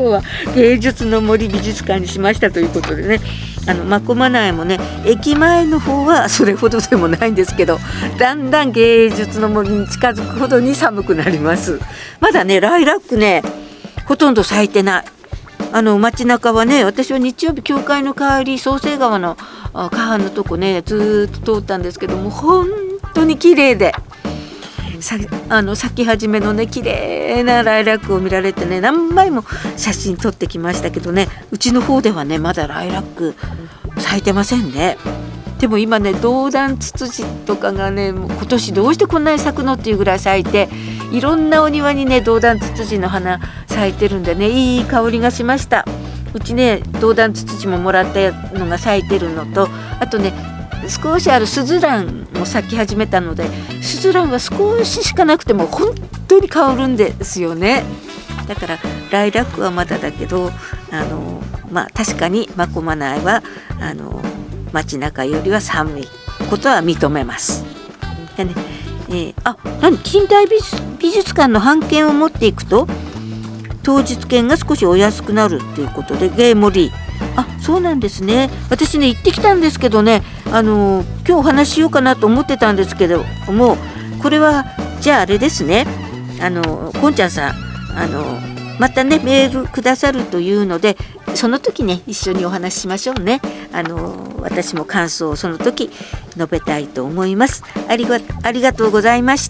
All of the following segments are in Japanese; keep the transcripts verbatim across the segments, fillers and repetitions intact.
日は芸術の森美術館にしましたということでね、あの真駒内もね、駅前の方はそれほどでもないんですけど、だんだん芸術の森に近づくほどに寒くなります。まだねライラックねほとんど咲いてない。あの街中はね、私は日曜日教会の帰り創成川の河畔のとこねずっと通ったんですけども、本当に綺麗で、さあの咲き始めのね綺麗なライラックを見られてね、何枚も写真撮ってきましたけどね、うちの方ではねまだライラック咲いてませんね。でも今ねドウダンツツジとかがね、もう今年どうしてこんなに咲くのっていうぐらい咲いて、いろんなお庭にねドウダンツツジの花咲いてるんでね、いい香りがしました。うちねドウダンツツジももらったのが咲いてるのと、あとね少しあるスズランも咲き始めたので、スズランは少ししかなくても本当に香るんですよね。だからライラックはまだだけど、あのまあ確かに真駒内はあの街中よりは寒いことは認めます。でね、えー、あ、何近代美術、美術館の半券を持っていくと当日券が少しお安くなるっていうことで、ゲーモリー、あ、そうなんですね。私ね行ってきたんですけどね、あのー、今日お話ししようかなと思ってたんですけども、これはじゃああれですね、あのー、こんちゃんさん、あのー、またねメールくださるというので、その時ね一緒にお話ししましょうね。あのー、私も感想をその時述べたいと思います。ありが、ありがとうございました。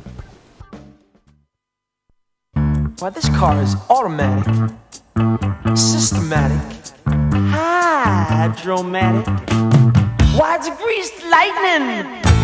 Why, this car is automatic, systematic, hydromatic. Why, it's greased lightning.